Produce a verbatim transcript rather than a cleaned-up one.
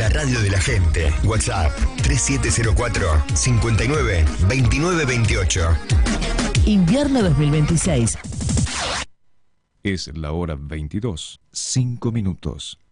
La radio de la gente. WhatsApp tres siete cero cuatro, cinco nueve, dos nueve dos ocho. Invierno dos mil veintiséis. Es la hora veintidós, cinco minutos.